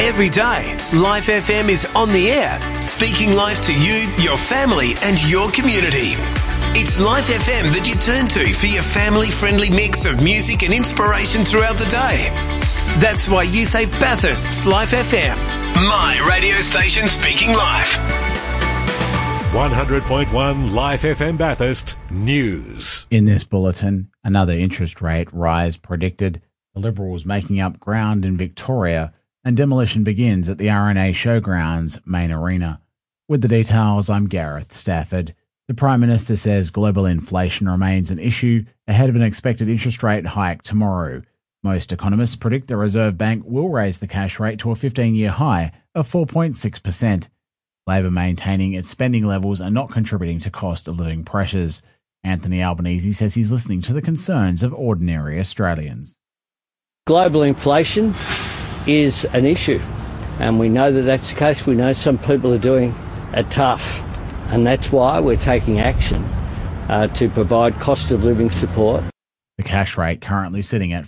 Every day, Life FM is on the air, speaking life to you, your family and your community. It's Life FM that you turn to for your family-friendly mix of music and inspiration throughout the day. That's why you say Bathurst's Life FM, my radio station speaking life. 100.1 Life FM Bathurst News. In this bulletin, another interest rate rise predicted, the Liberals making up ground in Victoria, and demolition begins at the RNA Showgrounds main arena. With the details, I'm Gareth Stafford. The Prime Minister says global inflation remains an issue ahead of an expected interest rate hike tomorrow. Most economists predict the Reserve Bank will raise the cash rate to a 15-year high of 4.6%. Labor maintaining its spending levels are not contributing to cost of living pressures. Anthony Albanese says he's listening to the concerns of ordinary Australians. Global inflation is an issue, and we know that that's the case. We know some people are doing it tough, and that's why we're taking action to provide cost of living support. The cash rate currently sitting at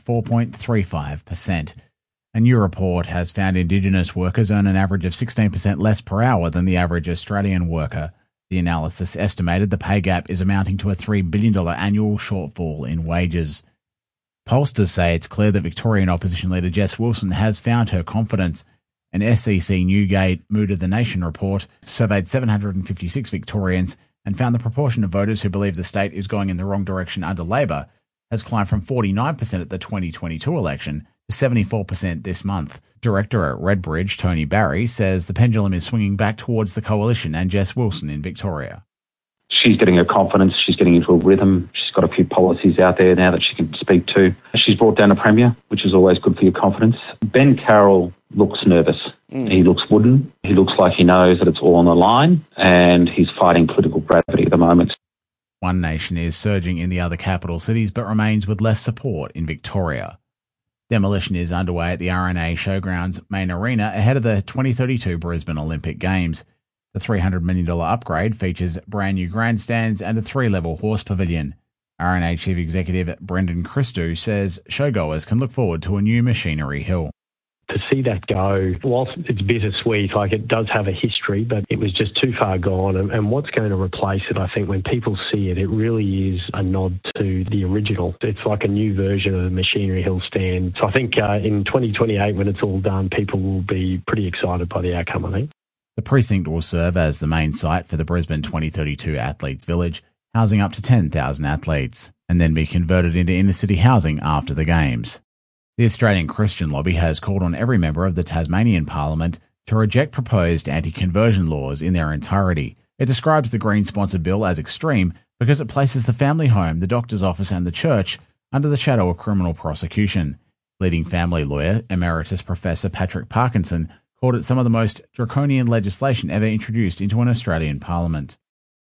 4.35%. A new report has found Indigenous workers earn an average of 16% less per hour than the average Australian worker. The analysis estimated the pay gap is amounting to a $3 billion annual shortfall in wages. Pollsters say it's clear that Victorian opposition leader Jess Wilson has found her confidence. An SEC Newgate Mood of the Nation report surveyed 756 Victorians and found the proportion of voters who believe the state is going in the wrong direction under Labor has climbed from 49% at the 2022 election to 74% this month. Director at Redbridge, Tony Barry, says the pendulum is swinging back towards the coalition and Jess Wilson in Victoria. She's getting her confidence, she's getting into a rhythm, she's got a few policies out there now that she can speak to. She's brought down a premier, which is always good for your confidence. Ben Carroll looks nervous. He looks wooden. He looks like he knows that it's all on the line, and he's fighting political gravity at the moment. One Nation is surging in the other capital cities but remains with less support in Victoria. Demolition is underway at the RNA Showgrounds main arena ahead of the 2032 Brisbane Olympic Games. The $300 million upgrade features brand new grandstands and a 3-level horse pavilion. RNA Chief Executive Brendan Christou says showgoers can look forward to a new machinery hill. To see that go, whilst it's bittersweet, like it does have a history, but it was just too far gone. And what's going to replace it, I think, when people see it, it really is a nod to the original. It's like a new version of the Machinery Hill stand. So I think in 2028, when it's all done, people will be pretty excited by the outcome, I think. The precinct will serve as the main site for the Brisbane 2032 Athletes Village, housing up to 10,000 athletes, and then be converted into inner-city housing after the Games. The Australian Christian Lobby has called on every member of the Tasmanian Parliament to reject proposed anti-conversion laws in their entirety. It describes the Green-sponsored bill as extreme because it places the family home, the doctor's office and the church under the shadow of criminal prosecution. Leading family lawyer, Emeritus Professor Patrick Parkinson, called it some of the most draconian legislation ever introduced into an Australian Parliament.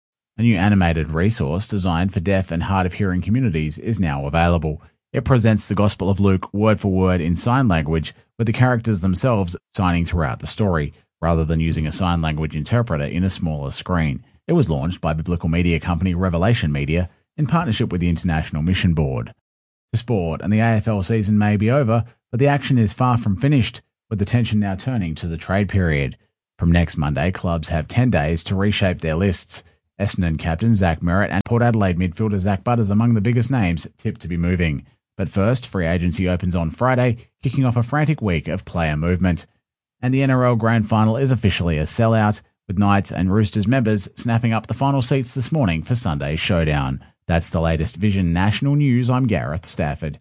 A new animated resource designed for deaf and hard of hearing communities is now available. It presents the Gospel of Luke word for word in sign language, with the characters themselves signing throughout the story, rather than using a sign language interpreter in a smaller screen. It was launched by biblical media company Revelation Media in partnership with the International Mission Board. To sport, and the AFL season may be over, but the action is far from finished, with the tension now turning to the trade period. From next Monday, clubs have 10 days to reshape their lists. Essendon captain Zach Merritt and Port Adelaide midfielder Zach Butters among the biggest names tipped to be moving. But first, free agency opens on Friday, kicking off a frantic week of player movement. And the NRL Grand Final is officially a sellout, with Knights and Roosters members snapping up the final seats this morning for Sunday's showdown. That's the latest Vision National News. I'm Gareth Stafford.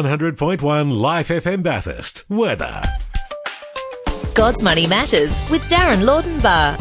100.1 Life FM Bathurst. Weather. God's Money Matters with Darren Laudenbar.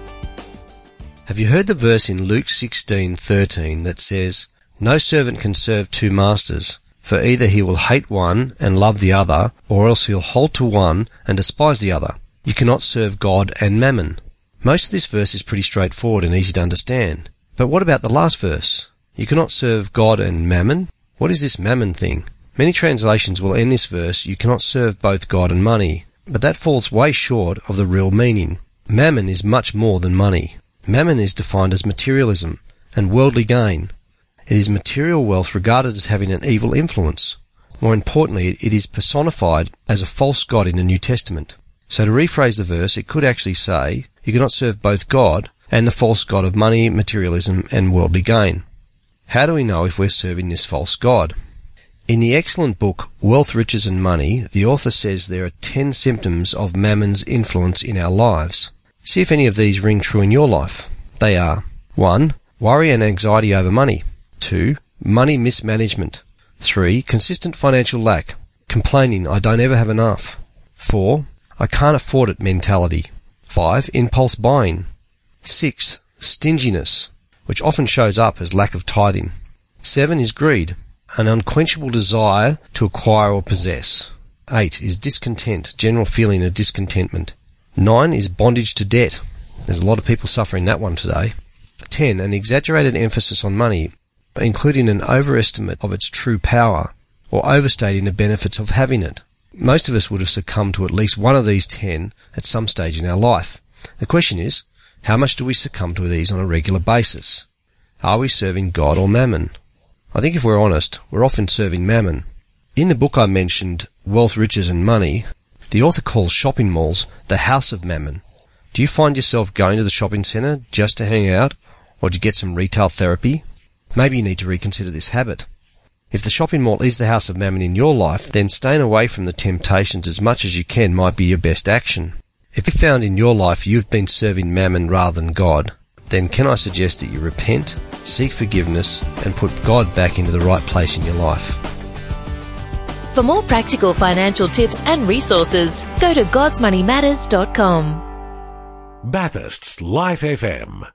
Have you heard the verse in Luke 16:13 that says, "No servant can serve two masters, for either he will hate one and love the other, or else he'll hold to one and despise the other. You cannot serve God and mammon." Most of this verse is pretty straightforward and easy to understand. But what about the last verse? You cannot serve God and mammon? What is this mammon thing? Many translations will end this verse, "You cannot serve both God and money." But that falls way short of the real meaning. Mammon is much more than money. Mammon is defined as materialism and worldly gain. It is material wealth regarded as having an evil influence. More importantly, it is personified as a false god in the New Testament. So to rephrase the verse, it could actually say, you cannot serve both God and the false god of money, materialism, and worldly gain. How do we know if we're serving this false god? In the excellent book, Wealth, Riches and Money, the author says there are 10 symptoms of mammon's influence in our lives. See if any of these ring true in your life. They are: 1. Worry and anxiety over money. 2. Money mismanagement. 3. Consistent financial lack. Complaining, I don't ever have enough. 4. I can't afford it mentality. 5. Impulse buying. 6. Stinginess, which often shows up as lack of tithing. 7 is greed, an unquenchable desire to acquire or possess. 8 is discontent, general feeling of discontentment. 9 is bondage to debt. There's a lot of people suffering that one today. 10, an exaggerated emphasis on money, including an overestimate of its true power, or overstating the benefits of having it. Most of us would have succumbed to at least one of these 10 at some stage in our life. The question is, how much do we succumb to these on a regular basis? Are we serving God or mammon? I think if we're honest, we're often serving mammon. In the book I mentioned, Wealth, Riches and Money, the author calls shopping malls the house of mammon. Do you find yourself going to the shopping centre just to hang out, or to get some retail therapy? Maybe you need to reconsider this habit. If the shopping mall is the house of mammon in your life, then staying away from the temptations as much as you can might be your best action. If you found in your life you've been serving mammon rather than God, then can I suggest that you repent, seek forgiveness, and put God back into the right place in your life. For more practical financial tips and resources, go to godsmoneymatters.com. Bathurst's Life FM.